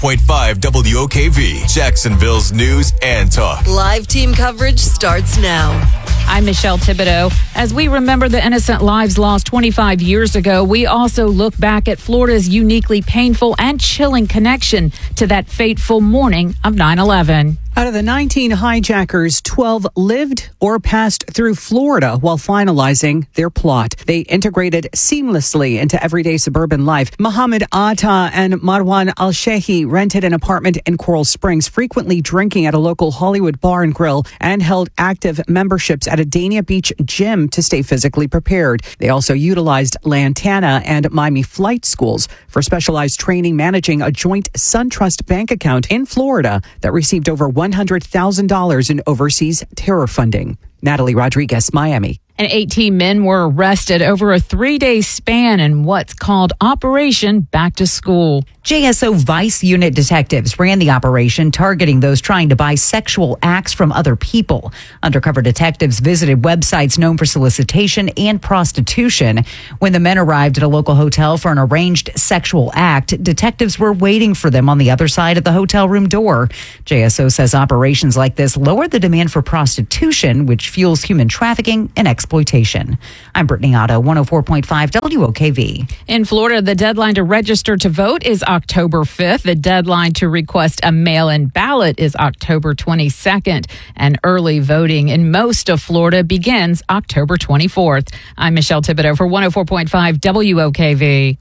104.5 WOKV, Jacksonville's news and talk. Live team coverage starts now. I'm Michelle Thibodeau. As we remember the innocent lives lost 25 years ago, we also look back at Florida's uniquely painful and chilling connection to that fateful morning of 9/11. Out of the 19 hijackers, 12 lived or passed through Florida while finalizing their plot. They integrated seamlessly into everyday suburban life. Mohammed Atta and Marwan Al-Shehi rented an apartment in Coral Springs, frequently drinking at a local Hollywood bar and grill, and held active memberships at a Dania Beach gym to stay physically prepared. They also utilized Lantana and Miami flight schools for specialized training, managing a joint SunTrust bank account in Florida that received over $100,000 in overseas terror funding. Natalie Rodriguez, Miami. And 18 men were arrested over a 3-day span in what's called Operation Back to School. JSO Vice Unit detectives ran the operation targeting those trying to buy sexual acts from other people. Undercover detectives visited websites known for solicitation and prostitution. When the men arrived at a local hotel for an arranged sexual act, detectives were waiting for them on the other side of the hotel room door. JSO says operations like this lower the demand for prostitution, which fuels human trafficking and exploitation. I'm Brittany Otto, 104.5 WOKV. In Florida, the deadline to register to vote is October 5th. The deadline to request a mail-in ballot is October 22nd. And early voting in most of Florida begins October 24th. I'm Michelle Thibodeau for 104.5 WOKV.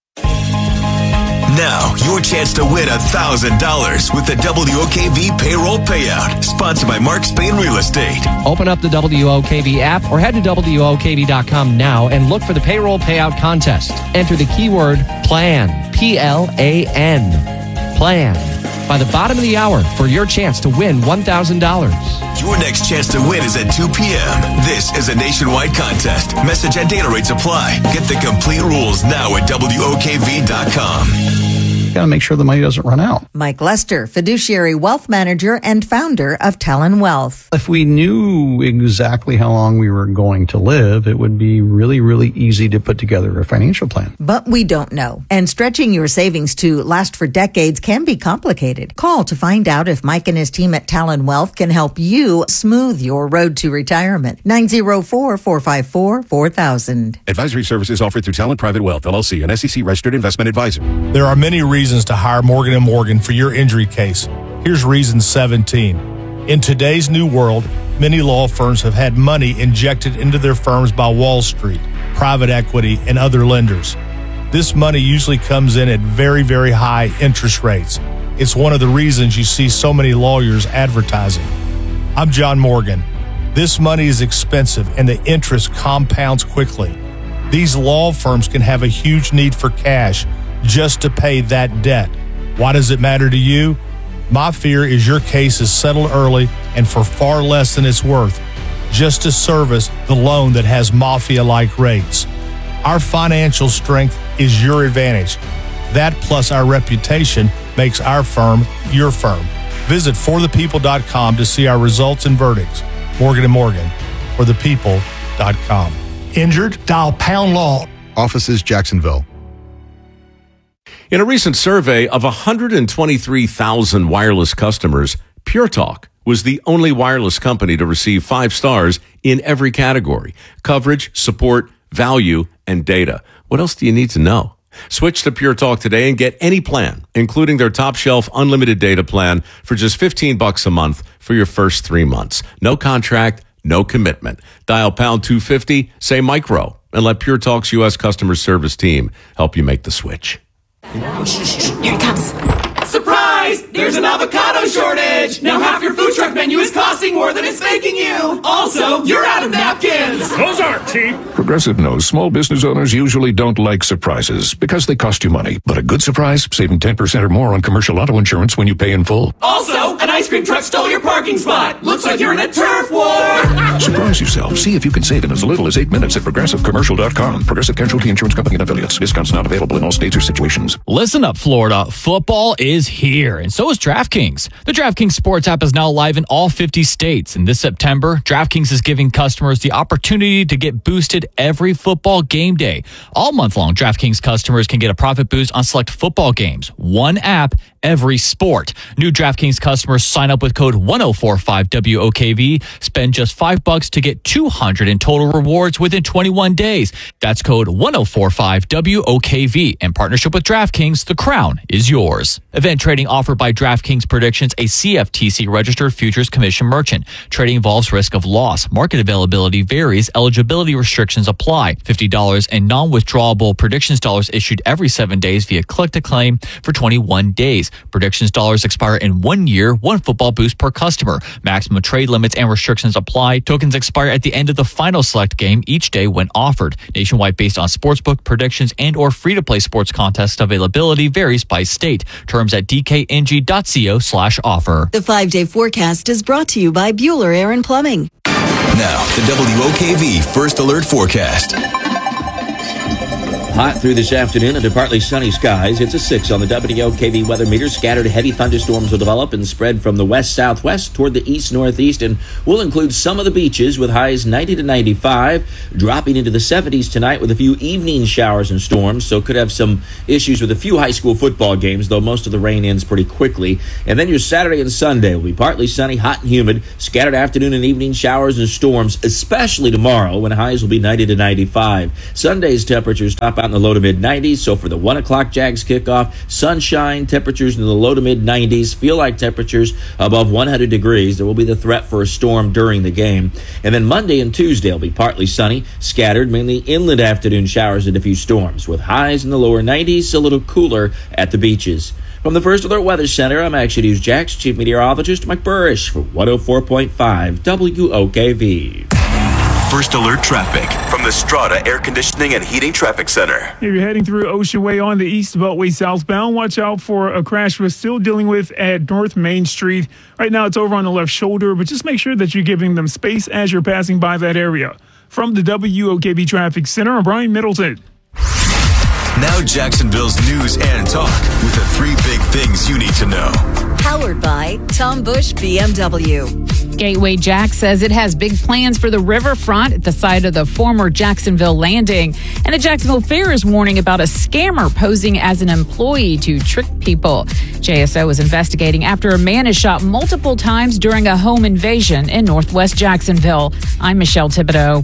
Now, your chance to win $1,000 with the WOKV payroll payout, sponsored by Mark Spain Real Estate. Open up the WOKV app or head to WOKV.com now and look for the payroll payout contest. Enter the keyword PLAN, PLAN, PLAN, by the bottom of the hour for your chance to win $1,000. Your next chance to win is at 2 p.m. This is a nationwide contest. Message and data rates apply. Get the complete rules now at WOKV.com. Got to make sure the money doesn't run out. Mike Lester, fiduciary wealth manager and founder of Talon Wealth. If we knew exactly how long we were going to live, it would be really, really easy to put together a financial plan. But we don't know. And stretching your savings to last for decades can be complicated. Call to find out if Mike and his team at Talon Wealth can help you smooth your road to retirement. 904-454-4000. Advisory services offered through Talon Private Wealth, LLC, an SEC registered investment advisor. There are many reasons to hire Morgan & Morgan for your injury case. Here's reason 17. In today's new world, many law firms have had money injected into their firms by Wall Street, private equity, and other lenders. This money usually comes in at very, very high interest rates. It's one of the reasons you see so many lawyers advertising. I'm John Morgan. This money is expensive and the interest compounds quickly. These law firms can have a huge need for cash just to pay that debt. Why does it matter to you? My fear is your case is settled early and for far less than it's worth, just to service the loan that has mafia-like rates. Our financial strength is your advantage. That plus our reputation makes our firm your firm. Visit forthepeople.com to see our results and verdicts. Morgan & Morgan, forthepeople.com. Injured? Dial pound law. Offices, Jacksonville. In a recent survey of 123,000 wireless customers, Pure Talk was the only wireless company to receive 5 stars in every category: coverage, support, value, and data. What else do you need to know? Switch to Pure Talk today and get any plan, including their top shelf unlimited data plan for just $15 a month for your first 3 months. No contract, no commitment. Dial pound 250, say micro, and let Pure Talk's U.S. customer service team help you make the switch. Here it comes. Surprise! There's an avocado shortage! Now half your food truck menu is costing more than it's making you! Also, you're out of napkins! Those aren't cheap! Progressive knows small business owners usually don't like surprises because they cost you money. But a good surprise, saving 10% or more on commercial auto insurance when you pay in full. Also, an ice cream truck stole your parking spot. Looks like you're in a turf war. Surprise yourself. See if you can save in as little as 8 minutes at ProgressiveCommercial.com. Progressive Casualty Insurance Company and affiliates. Discounts not available in all states or situations. Listen up, Florida. Football is here, and so is DraftKings. The DraftKings Sports app is now live in all 50 states, and this September, DraftKings is giving customers the opportunity to get boosted every football game day. All month long, DraftKings customers can get a profit boost on select football games. One app, every sport. New DraftKings customers sign up with code 1045WOKV. Spend just $5 to get $200 in total rewards within 21 days. That's code 1045WOKV. In partnership with DraftKings, the crown is yours. Event trading offered by DraftKings Predictions, a CFTC registered futures commission merchant. Trading involves risk of loss. Market availability varies. Eligibility restrictions apply. $50 in non-withdrawable predictions dollars issued every 7 days via click to claim for 21 days. Predictions dollars expire in 1 year, one football boost per customer. Maximum trade limits and restrictions apply. Tokens expire at the end of the final select game each day when offered. Nationwide based on sportsbook predictions and or free-to-play sports contest availability varies by state. Terms at dkng.co/offer. The 5-day forecast is brought to you by Bueller Air and Plumbing. Now, the WOKV First Alert Forecast. Hot through this afternoon under partly sunny skies. It's a 6 on the WOKV weather meter. Scattered heavy thunderstorms will develop and spread from the west-southwest toward the east-northeast and will include some of the beaches with highs 90 to 95, dropping into the 70s tonight with a few evening showers and storms, so could have some issues with a few high school football games, though most of the rain ends pretty quickly. And then your Saturday and Sunday will be partly sunny, hot and humid, scattered afternoon and evening showers and storms, especially tomorrow when highs will be 90 to 95. Sunday's temperatures top out in the low to mid 90s. So for the 1 o'clock Jags kickoff, sunshine, temperatures in the low to mid 90s, feel like temperatures above 100 degrees. There will be the threat for a storm during the game. And then Monday and Tuesday will be partly sunny, scattered, mainly inland afternoon showers and a few storms, with highs in the lower 90s, a little cooler at the beaches. From the First Alert Weather Center, I'm Action News Jax Chief Meteorologist Mike Burrish for 104.5 WOKV. First Alert Traffic from the Strata Air Conditioning and Heating Traffic Center. If you're heading through Ocean Way on the East Beltway southbound, watch out for a crash we're still dealing with at North Main Street. Right now it's over on the left shoulder, but just make sure that you're giving them space as you're passing by that area. From the WOKV Traffic Center, I'm Brian Middleton. Now Jacksonville's news and talk with the 3 big things you need to know. Powered by Tom Bush BMW. Gateway Jack says it has big plans for the riverfront at the site of the former Jacksonville Landing. And the Jacksonville Fair is warning about a scammer posing as an employee to trick people. JSO is investigating after a man is shot multiple times during a home invasion in Northwest Jacksonville. I'm Michelle Thibodeau.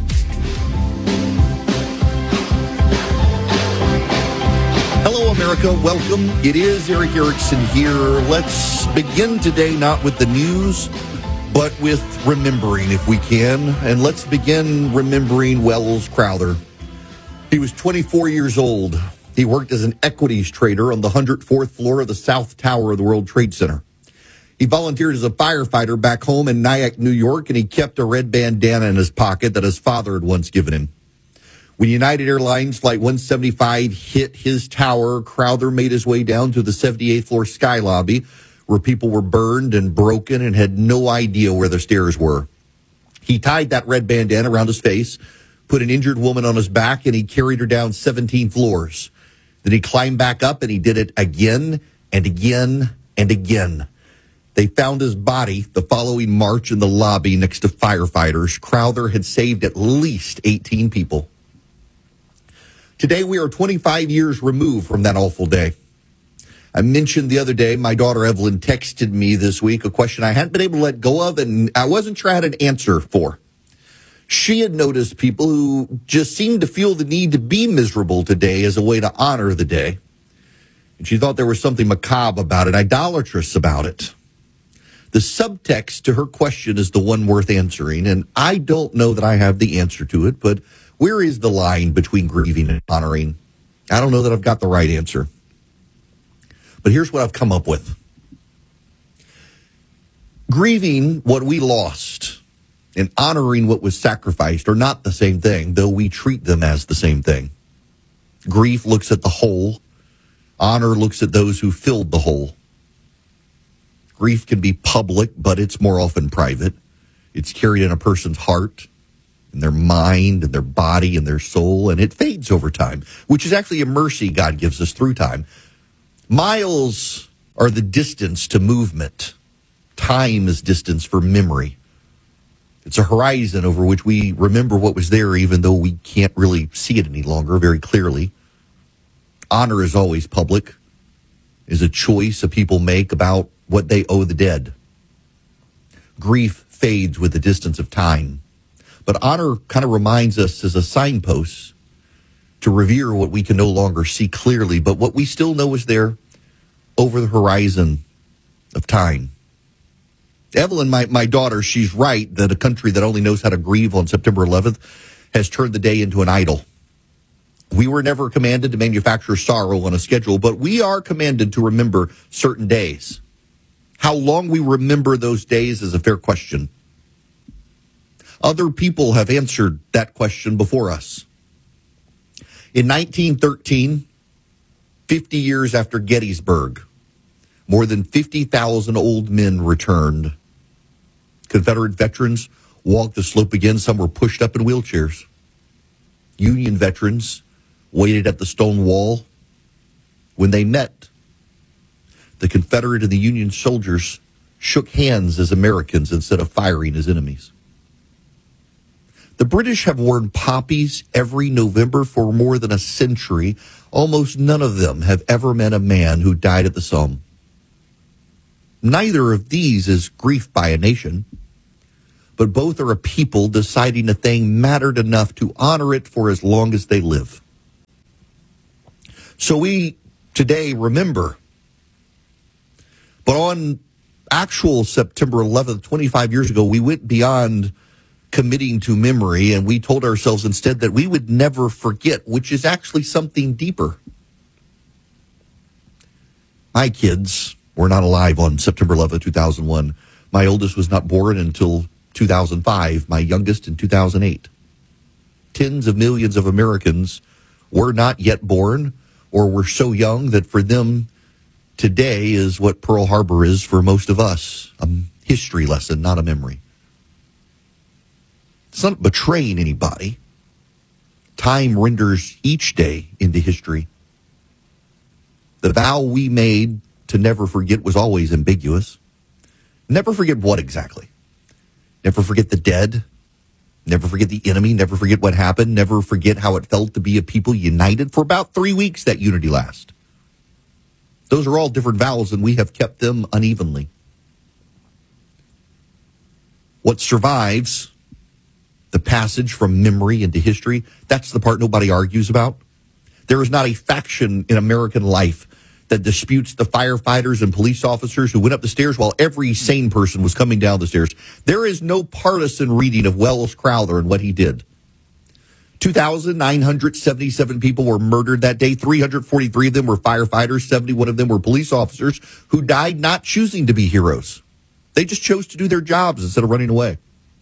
Hello, America. Welcome. It is Eric Erickson here. Let's begin today not with the news, but with remembering, if we can. And let's begin remembering Wells Crowther. He was 24 years old. He worked as an equities trader on the 104th floor of the South Tower of the World Trade Center. He volunteered as a firefighter back home in Nyack, New York, and he kept a red bandana in his pocket that his father had once given him. When United Airlines Flight 175 hit his tower, Crowther made his way down to the 78th floor sky lobby, where people were burned and broken and had no idea where the stairs were. He tied that red bandana around his face, put an injured woman on his back, and he carried her down 17 floors. Then he climbed back up, and he did it again and again and again. They found his body the following March in the lobby next to firefighters. Crowther had saved at least 18 people. Today, we are 25 years removed from that awful day. I mentioned the other day, my daughter Evelyn texted me this week a question I hadn't been able to let go of, and I wasn't sure I had an answer for. She had noticed people who just seemed to feel the need to be miserable today as a way to honor the day. And she thought there was something macabre about it, idolatrous about it. The subtext to her question is the one worth answering, and I don't know that I have the answer to it, but where is the line between grieving and honoring? I don't know that I've got the right answer. But here's what I've come up with. Grieving what we lost and honoring what was sacrificed are not the same thing, though we treat them as the same thing. Grief looks at the whole. Honor looks at those who filled the hole. Grief can be public, but it's more often private. It's carried in a person's heart, in their mind, in their body, in their soul, and it fades over time, which is actually a mercy God gives us through time. Miles are the distance to movement. Time is distance for memory. It's a horizon over which we remember what was there, even though we can't really see it any longer very clearly. Honor is always public, is a choice that people make about what they owe the dead. Grief fades with the distance of time. But honor kind of reminds us as a signpost to revere what we can no longer see clearly, but what we still know is there over the horizon of time. Evelyn, my daughter, she's right that a country that only knows how to grieve on September 11th has turned the day into an idol. We were never commanded to manufacture sorrow on a schedule, but we are commanded to remember certain days. How long we remember those days is a fair question. Other people have answered that question before us. In 1913, 50 years after Gettysburg, more than 50,000 old men returned. Confederate veterans walked the slope again. Some were pushed up in wheelchairs. Union veterans waited at the stone wall. When they met, the Confederate and the Union soldiers shook hands as Americans instead of firing as enemies. The British have worn poppies every November for more than a century. Almost none of them have ever met a man who died at the Somme. Neither of these is grief by a nation, but both are a people deciding a thing mattered enough to honor it for as long as they live. So we today remember. But on actual September 11th, 25 years ago, we went beyond committing to memory, and we told ourselves instead that we would never forget, which is actually something deeper. My kids were not alive on September 11th, 2001. My oldest was not born until 2005, my youngest in 2008. Tens of millions of Americans were not yet born or were so young that for them today is what Pearl Harbor is for most of us, a history lesson, not a memory. It's not betraying anybody. Time renders each day into history. The vow we made to never forget was always ambiguous. Never forget what exactly? Never forget the dead. Never forget the enemy. Never forget what happened. Never forget how it felt to be a people united. For about 3 weeks, that unity lasted. Those are all different vows, and we have kept them unevenly. What survives the passage from memory into history, that's the part nobody argues about. There is not a faction in American life that disputes the firefighters and police officers who went up the stairs while every sane person was coming down the stairs. There is no partisan reading of Wells Crowther and what he did. 2,977 people were murdered that day. 343 of them were firefighters. 71 of them were police officers who died not choosing to be heroes. They just chose to do their jobs instead of running away.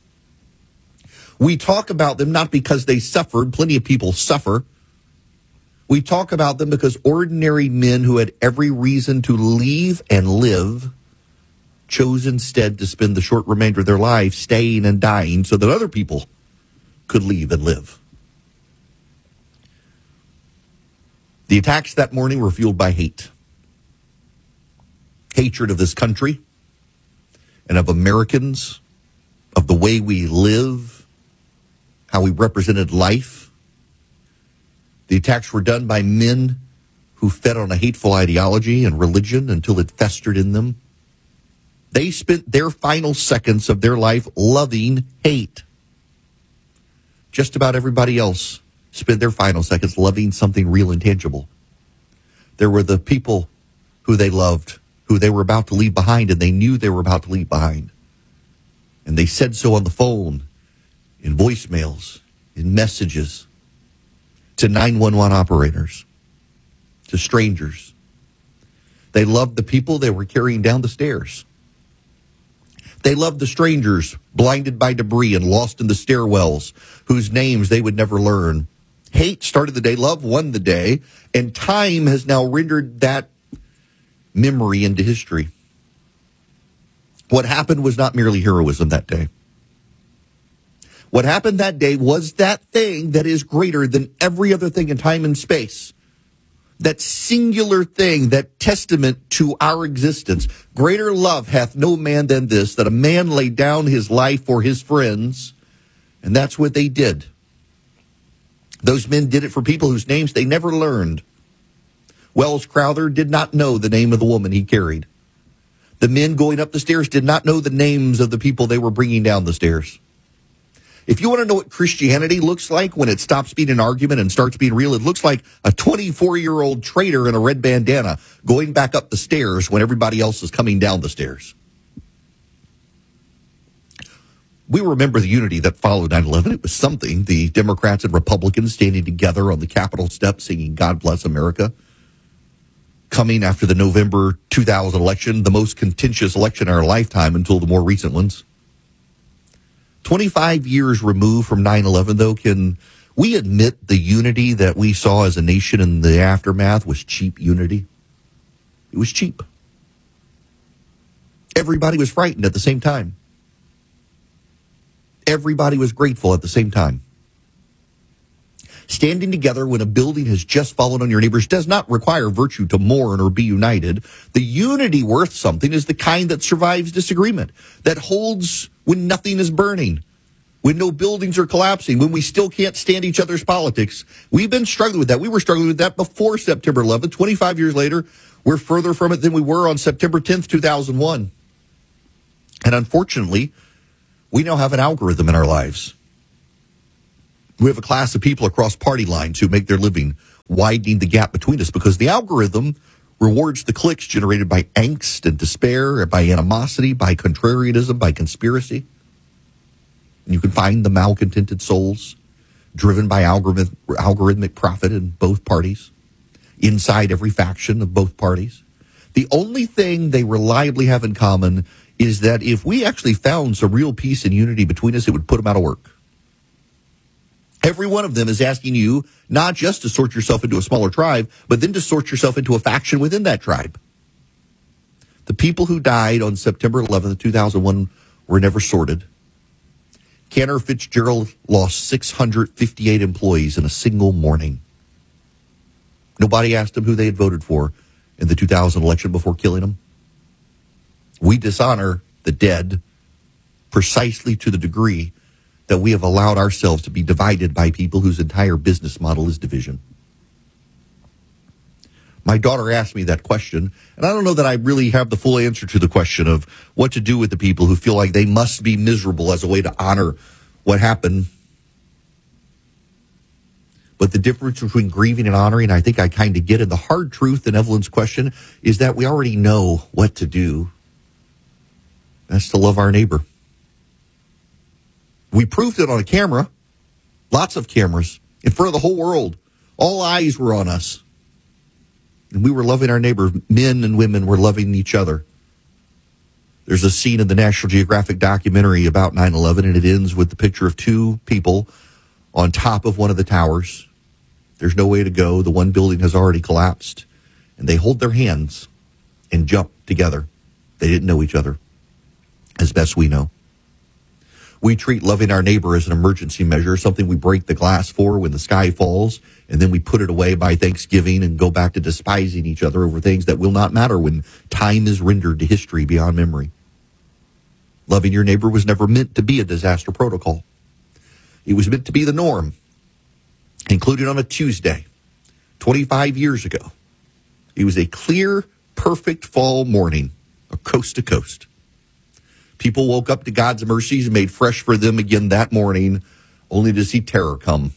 We talk about them not because they suffered. Plenty of people suffer. We talk about them because ordinary men who had every reason to leave and live chose instead to spend the short remainder of their lives staying and dying so that other people could leave and live. The attacks that morning were fueled by hate. Hatred of this country and of Americans, of the way we live, how we represented life. The attacks were done by men who fed on a hateful ideology and religion until it festered in them. They spent their final seconds of their life loving hate. Just about everybody else spent their final seconds loving something real and tangible. There were the people who they loved, who they were about to leave behind, and they knew they were about to leave behind. And they said so on the phone, in voicemails, in messages, to 911 operators, to strangers. They loved the people they were carrying down the stairs. They loved the strangers blinded by debris and lost in the stairwells, whose names they would never learn. Hate started the day, love won the day, and time has now rendered that memory into history. What happened was not merely heroism that day. What happened that day was that thing that is greater than every other thing in time and space. That singular thing, that testament to our existence. Greater love hath no man than this, that a man lay down his life for his friends. And that's what they did. Those men did it for people whose names they never learned. Wells Crowther did not know the name of the woman he carried. The men going up the stairs did not know the names of the people they were bringing down the stairs. If you want to know what Christianity looks like when it stops being an argument and starts being real, it looks like a 24-year-old traitor in a red bandana going back up the stairs when everybody else is coming down the stairs. We remember the unity that followed 9/11. It was something. The Democrats and Republicans standing together on the Capitol steps singing God Bless America. Coming after the November 2000 election, the most contentious election in our lifetime until the more recent ones. 25 years removed from 9/11, though, can we admit the unity that we saw as a nation in the aftermath was cheap unity? It was cheap. Everybody was frightened at the same time. Everybody was grateful at the same time. Standing together when a building has just fallen on your neighbors does not require virtue to mourn or be united. The unity worth something is the kind that survives disagreement, that holds when nothing is burning, when no buildings are collapsing, when we still can't stand each other's politics. We've been struggling with that. We were struggling with that before September 11th. 25 years later, we're further from it than we were on September 10th, 2001. And unfortunately, we now have an algorithm in our lives. We have a class of people across party lines who make their living widening the gap between us because the algorithm rewards the clicks generated by angst and despair, by animosity, by contrarianism, by conspiracy. And you can find the malcontented souls driven by algorithmic profit in both parties, inside every faction of both parties. The only thing they reliably have in common is that if we actually found some real peace and unity between us, it would put them out of work. Every one of them is asking you not just to sort yourself into a smaller tribe, but then to sort yourself into a faction within that tribe. The people who died on September 11th, 2001 were never sorted. Cantor Fitzgerald lost 658 employees in a single morning. Nobody asked them who they had voted for in the 2000 election before killing them. We dishonor the dead precisely to the degree that we have allowed ourselves to be divided by people whose entire business model is division. My daughter asked me that question, and I don't know that I really have the full answer to the question of what to do with the people who feel like they must be miserable as a way to honor what happened. But the difference between grieving and honoring, I think I kind of get it. The hard truth in Evelyn's question is that we already know what to do. That's to love our neighbor. We proved it on a camera, lots of cameras, in front of the whole world. All eyes were on us. And we were loving our neighbor. Men and women were loving each other. There's a scene in the National Geographic documentary about 9/11, and it ends with the picture of two people on top of one of the towers. There's no way to go. The one building has already collapsed. And they hold their hands and jump together. They didn't know each other, as best we know. We treat loving our neighbor as an emergency measure, something we break the glass for when the sky falls, and then we put it away by Thanksgiving and go back to despising each other over things that will not matter when time is rendered to history beyond memory. Loving your neighbor was never meant to be a disaster protocol. It was meant to be the norm, including on a Tuesday, 25 years ago. It was a clear, perfect fall morning, coast to coast. People woke up to God's mercies made fresh for them again that morning, only to see terror come.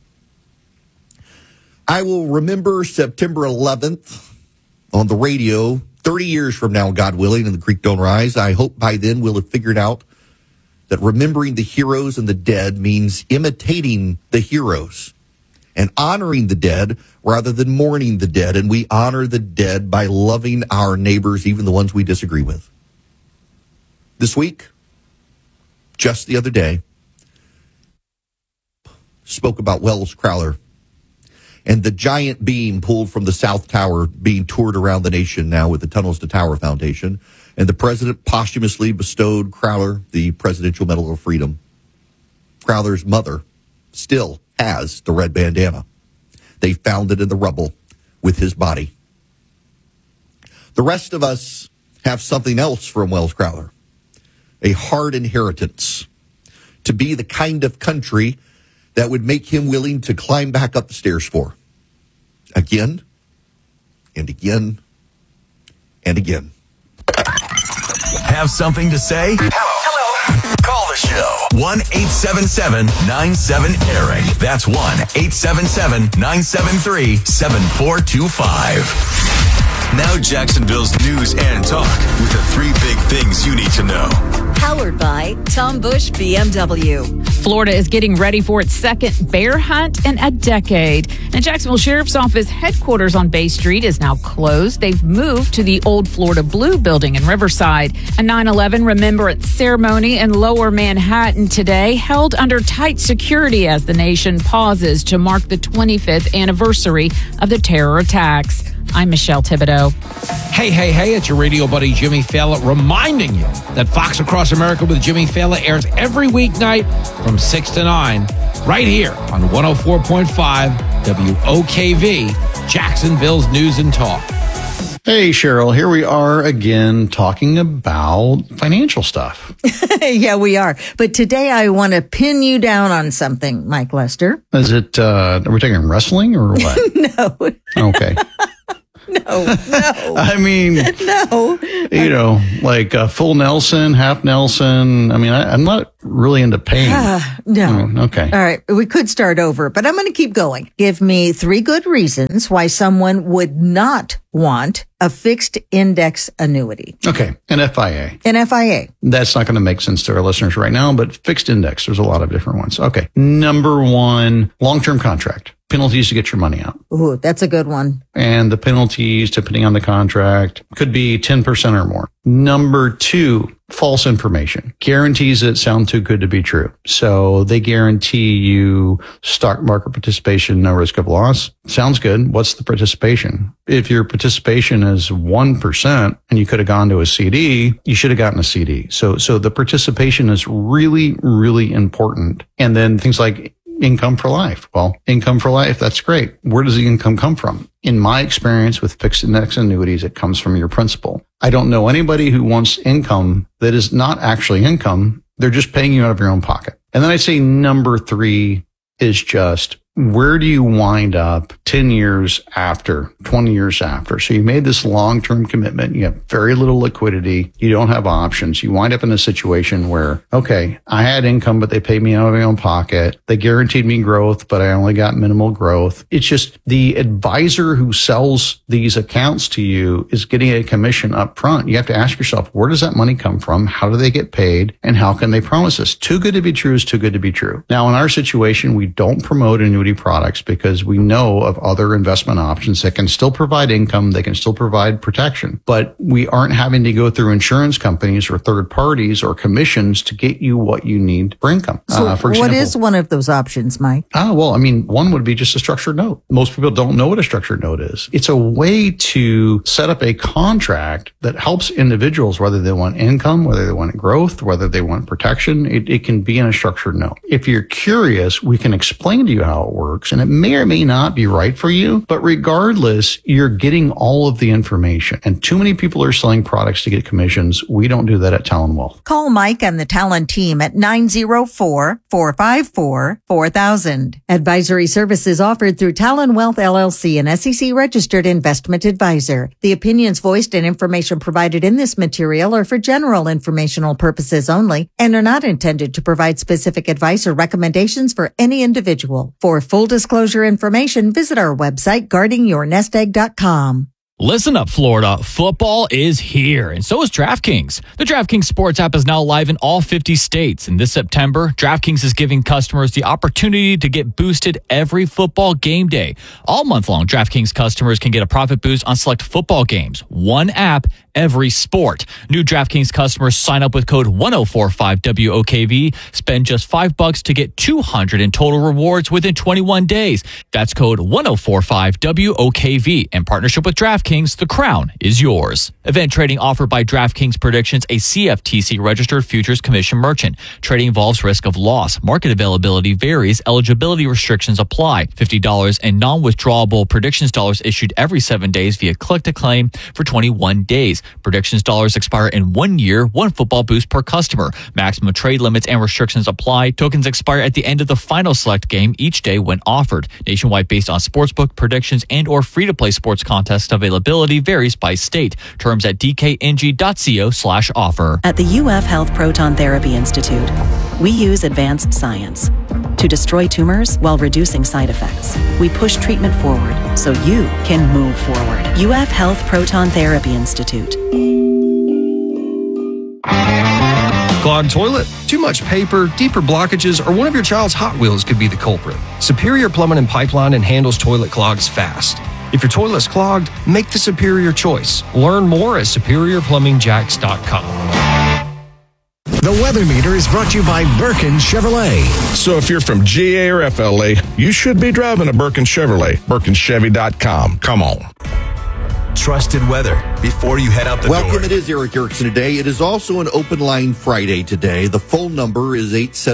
I will remember September 11th on the radio 30 years from now, God willing, and the creek don't rise. I hope by then we'll have figured out that remembering the heroes and the dead means imitating the heroes and honoring the dead rather than mourning the dead. And we honor the dead by loving our neighbors, even the ones we disagree with. This week, just the other day, spoke about Wells Crowther and the giant beam pulled from the South Tower being toured around the nation now with the Tunnels to Tower Foundation. And the president posthumously bestowed Crowther the Presidential Medal of Freedom. Crowther's mother still has the red bandana. They found it in the rubble with his body. The rest of us have something else from Welles Crowther, a hard inheritance, to be the kind of country that would make him willing to climb back up the stairs for. Again, and again, and again. Have something to say? Hello. Call the show. 1-877-97-ERIC. That's 1-877-973-7425. Now Jacksonville's news and talk with the 3 big things you need to know. Powered by Tom Bush BMW. Florida is getting ready for its second bear hunt in a decade. And Jacksonville Sheriff's Office headquarters on Bay Street is now closed. They've moved to the old Florida Blue building in Riverside. A 9/11 remembrance ceremony in Lower Manhattan today held under tight security as the nation pauses to mark the 25th anniversary of the terror attacks. I'm Michelle Thibodeau. Hey, it's your radio buddy Jimmy Fallon reminding you that Fox Across America with Jimmy Fallon airs every weeknight from 6 to 9 right here on 104.5 WOKV, Jacksonville's News and Talk. Hey, Cheryl, here we are again talking about financial stuff. Yeah, we are. But today I want to pin you down on something, Mike Lester. Is it, are we taking wrestling or what? No. Okay. No. I mean, no. You know, like full Nelson, half Nelson. I mean, I'm not really into pain. No. Okay. All right. We could start over, but I'm going to keep going. Give me 3 good reasons why someone would not want a fixed index annuity. Okay. An FIA. An FIA. That's not going to make sense to our listeners right now, but fixed index, there's a lot of different ones. Okay. Number 1, long-term contract. Penalties to get your money out. Ooh, that's a good one. And the penalties, depending on the contract, could be 10% or more. Number 2, false information. Guarantees that sound too good to be true. So they guarantee you stock market participation, no risk of loss. Sounds good. What's the participation? If your participation is 1% and you could have gone to a CD, you should have gotten a CD. So the participation is really, really important. And then things like income for life. Well, income for life, that's great. Where does the income come from? In my experience with fixed index annuities, it comes from your principal. I don't know anybody who wants income that is not actually income. They're just paying you out of your own pocket. And then I'd say number 3 is just, where do you wind up 10 years after, 20 years after? So you made this long-term commitment. You have very little liquidity. You don't have options. You wind up in a situation where, okay, I had income, but they paid me out of my own pocket. They guaranteed me growth, but I only got minimal growth. It's just the advisor who sells these accounts to you is getting a commission up front. You have to ask yourself, where does that money come from? How do they get paid? And how can they promise us? Too good to be true is too good to be true. Now, in our situation, we don't promote annuity products because we know of other investment options that can still provide income, they can still provide protection, but we aren't having to go through insurance companies or third parties or commissions to get you what you need for income. So for example, what is one of those options, Mike? Well, I mean, one would be just a structured note. Most people don't know what a structured note is. It's a way to set up a contract that helps individuals, whether they want income, whether they want growth, whether they want protection. It can be in a structured note. If you're curious, we can explain to you how it works, and it may or may not be right for you, but regardless, you're getting all of the information. And too many people are selling products to get commissions. We don't do that at Talon Wealth. Call Mike and the Talon team at 904-454-4000. Advisory services offered through Talon Wealth LLC, an SEC registered investment advisor. The opinions voiced and information provided in this material are for general informational purposes only and are not intended to provide specific advice or recommendations for any individual. For full disclosure information, visit our website, guardingyournestegg.com. Listen up, Florida. Football is here, and so is DraftKings. The DraftKings Sports app is now live in all 50 states, and this September, DraftKings is giving customers the opportunity to get boosted every football game day. All month long, DraftKings customers can get a profit boost on select football games. One app, every sport. New DraftKings customers sign up with code 1045WOKV. Spend just $5 to get $200 in total rewards within 21 days. That's code 1045WOKV. In partnership with DraftKings, the crown is yours. Event trading offered by DraftKings Predictions, a CFTC registered futures commission merchant. Trading involves risk of loss. Market availability varies. Eligibility restrictions apply. $50 in non-withdrawable predictions dollars issued every 7 days via click to claim for 21 days. Predictions dollars expire in 1 year, 1 football boost per customer. Maximum trade limits and restrictions apply. Tokens expire at the end of the final select game each day when offered. Nationwide based on sportsbook predictions and or free-to-play sports contest availability varies by state. Terms at dkng.co/offer. At the UF Health Proton Therapy Institute, we use advanced science to destroy tumors while reducing side effects. We push treatment forward so you can move forward. UF Health Proton Therapy Institute. Clogged toilet, too much paper, deeper blockages, or one of your child's Hot Wheels could be the culprit. Superior Plumbing and Pipeline handles toilet clogs fast. If your toilet's clogged, make the superior choice. Learn more at superiorplumbingjacks.com. The Weather Meter is brought to you by Birkin Chevrolet. So if you're from GA or FLA, you should be driving a Birkin Chevrolet. BirkinChevy.com. Come on. Trusted weather before you head out the door. Welcome. It is Eric Erickson today. It is also an open line Friday today. The phone number is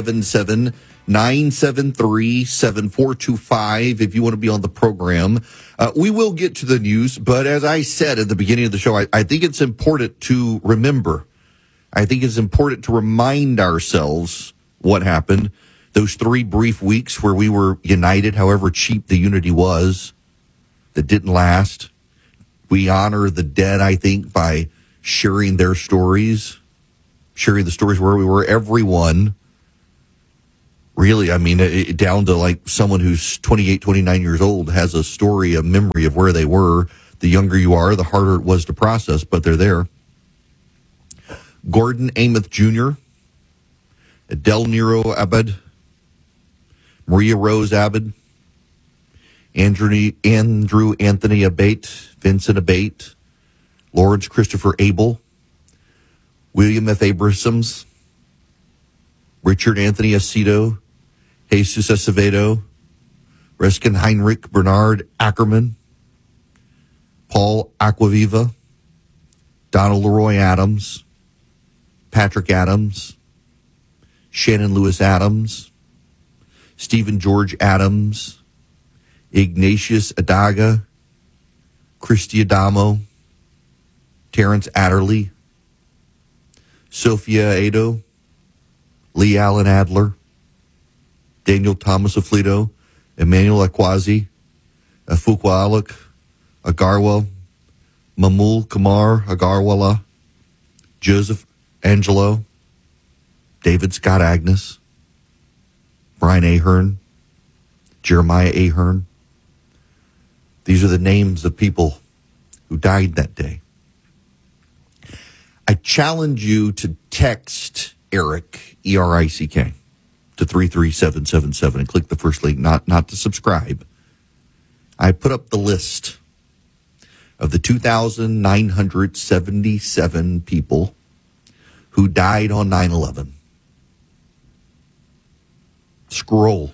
877-973-7425 if you want to be on the program. We will get to the news, but as I said at the beginning of the show, I think it's important to remember. I think it's important to remind ourselves what happened. Those 3 brief weeks where we were united, however cheap the unity was, that didn't last. We honor the dead, I think, by sharing their stories, sharing the stories where we were. Everyone, really, I mean, down to like someone who's 28, 29 years old has a story, a memory of where they were. The younger you are, the harder it was to process, but they're there. Gordon Amos Jr., Adele Nero Abed, Maria Rose Abed, Andrew Anthony Abate, Vincent Abate, Lawrence Christopher Abel, William F. Abrahams, Richard Anthony Aceto, Jesus Acevedo, Reskin Heinrich Bernard Ackerman, Paul Aquaviva, Donald Leroy Adams, Patrick Adams, Shannon Lewis Adams, Stephen George Adams, Ignatius Adaga, Christy Adamo, Terrence Adderley, Sophia Ado, Lee Allen Adler, Daniel Thomas Aflito, Emmanuel Akwazi, Afukwa Aluk, Agarwa, Mamul Kamar Agarwala, Joseph Angelo, David Scott Agnes, Brian Ahern, Jeremiah Ahern. These are the names of people who died that day. I challenge you to text Eric, E-R-I-C-K, to 33777 and click the first link, not to subscribe. I put up the list of the 2,977 people who died on 9/11. Scroll.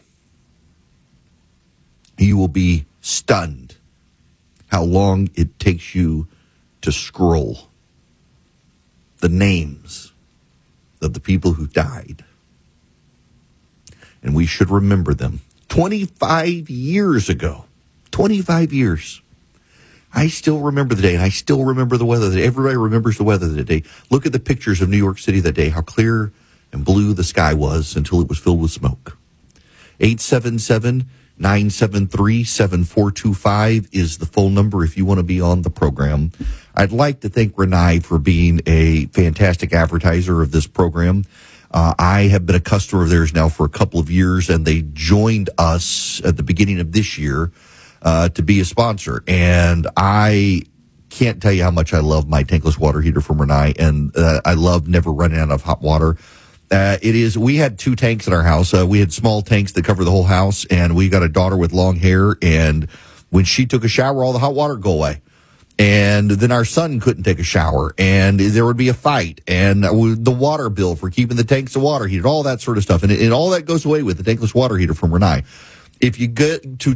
You will be stunned how long it takes you to scroll the names of the people who died. And we should remember them. 25 years ago, 25 years, I still remember the day, and I still remember the weather. Everybody remembers the weather that day. Look at the pictures of New York City that day, how clear and blue the sky was until it was filled with smoke. 877-973-7425 is the phone number if you want to be on the program. I'd like to thank Renai for being a fantastic advertiser of this program. I have been a customer of theirs now for a couple of years, and they joined us at the beginning of this year to be a sponsor. And I can't tell you how much I love my tankless water heater from Renai, and I love never running out of hot water. We had 2 tanks in our house. We had small tanks that cover the whole house, and we got a daughter with long hair, and when she took a shower, all the hot water would go away. And then our son couldn't take a shower, and there would be a fight, and the water bill for keeping the tanks of water heated, all that sort of stuff. And all that goes away with the tankless water heater from Rinnai. If you get to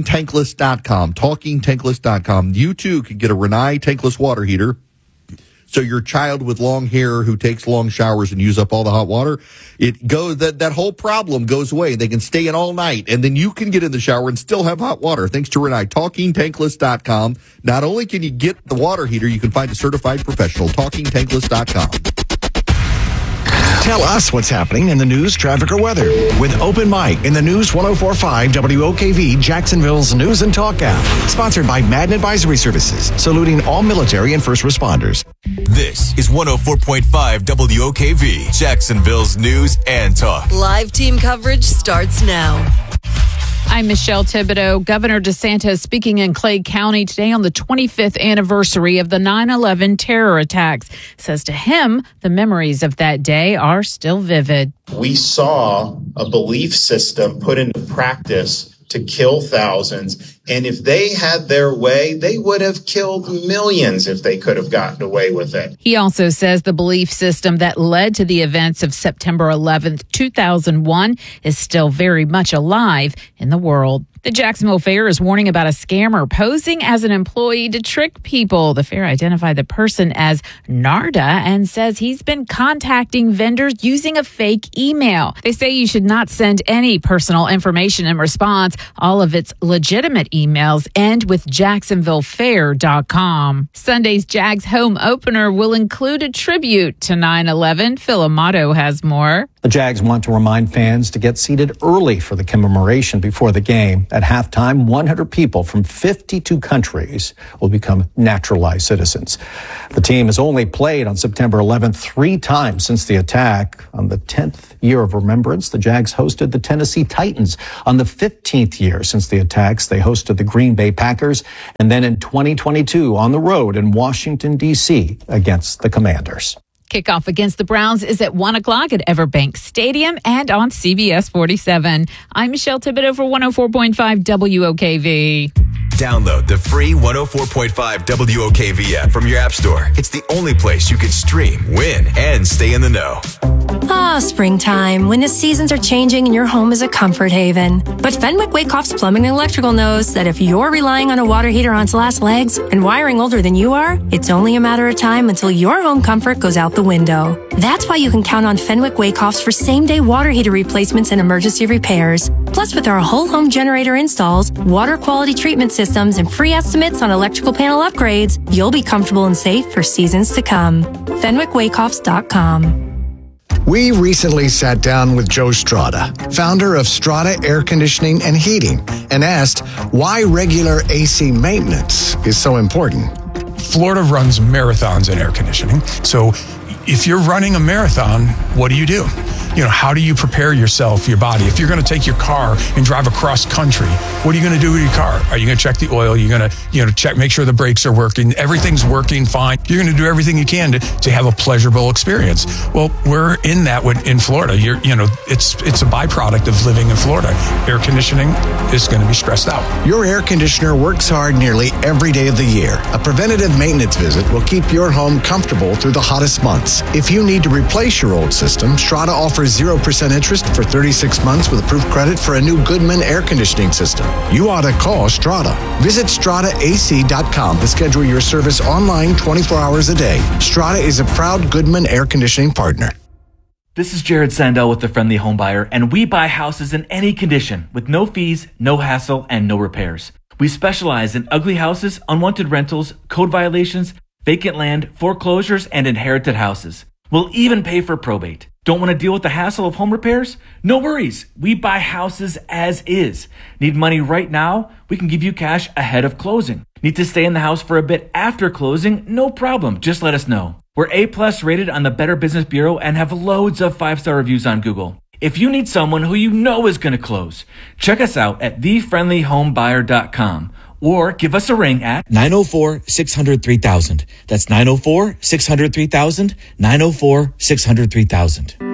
TalkingTankless.com, you too can get a Rinnai tankless water heater. So your child with long hair who takes long showers and use up all the hot water, that whole problem goes away. They can stay in all night, and then you can get in the shower and still have hot water. Thanks to Rinnai. TalkingTankless.com. Not only can you get the water heater, you can find a certified professional. TalkingTankless.com. Tell us what's happening in the news, traffic, or weather with Open Mic in the News 104.5 WOKV Jacksonville's News and Talk app. Sponsored by Madden Advisory Services, saluting all military and first responders. This is 104.5 WOKV, Jacksonville's News and Talk. Live team coverage starts now. I'm Michelle Thibodeau. Governor DeSantis speaking in Clay County today on the 25th anniversary of the 9/11 terror attacks. Says to him, the memories of that day are still vivid. We saw a belief system put into practice to kill thousands. And if they had their way, they would have killed millions if they could have gotten away with it. He also says the belief system that led to the events of September 11th, 2001 is still very much alive in the world. The Jacksonville Fair is warning about a scammer posing as an employee to trick people. The fair identified the person as Narda and says he's been contacting vendors using a fake email. They say you should not send any personal information in response. All of its legitimate emails end with jacksonvillefair.com. Sunday's Jags home opener will include a tribute to 9/11. Phil Amato has more. The Jags want to remind fans to get seated early for the commemoration before the game. At halftime, 100 people from 52 countries will become naturalized citizens. The team has only played on September 11th 3 times since the attack. On the 10th year of remembrance, the Jags hosted the Tennessee Titans. On the 15th year since the attacks, they hosted the Green Bay Packers. And then in 2022, on the road in Washington, D.C. against the Commanders. Kickoff against the Browns is at 1 o'clock at Everbank Stadium and on CBS 47. I'm Michelle Thibodeau for 104.5 WOKV. Download the free 104.5 WOKV app from your app store. It's the only place you can stream, win, and stay in the know. Springtime, when the seasons are changing and your home is a comfort haven. But Fenwick Wakehoff's Plumbing and Electrical knows that if you're relying on a water heater on its last legs and wiring older than you are, it's only a matter of time until your home comfort goes out the window. That's why you can count on Fenwick Wakehoffs for same-day water heater replacements and emergency repairs. Plus, with our whole home generator installs, water quality treatment systems, and free estimates on electrical panel upgrades, you'll be comfortable and safe for seasons to come. FenwickWakehoffs.com. We recently sat down with Joe Strada, founder of Strada Air Conditioning and Heating, and asked why regular AC maintenance is so important. Florida runs marathons in air conditioning. So if you're running a marathon, what do? How do you prepare yourself, your body? If you're going to take your car and drive across country, what are you going to do with your car? Are you going to check the oil? You're going to check, make sure the brakes are working. Everything's working fine. You're going to do everything you can to have a pleasurable experience. Well, we're in that in Florida. It's a byproduct of living in Florida. Air conditioning is going to be stressed out. Your air conditioner works hard nearly every day of the year. A preventative maintenance visit will keep your home comfortable through the hottest months. If you need to replace your old system, Strada offers 0% interest for 36 months with approved credit for a new Goodman air conditioning system. You ought to call Strada. Visit StradaAC.com to schedule your service online 24 hours a day. Strada is a proud Goodman air conditioning partner. This is Jared Sandell with The Friendly Homebuyer, and we buy houses in any condition with no fees, no hassle, and no repairs. We specialize in ugly houses, unwanted rentals, code violations, vacant land, foreclosures, and inherited houses. We'll even pay for probate. Don't want to deal with the hassle of home repairs? No worries. We buy houses as is. Need money right now? We can give you cash ahead of closing. Need to stay in the house for a bit after closing? No problem. Just let us know. We're A+ rated on the Better Business Bureau and have loads of 5-star reviews on Google. If you need someone who you know is going to close, check us out at thefriendlyhomebuyer.com. Or give us a ring at 904-600-3000. That's 904-600-3000, 904-600-3000.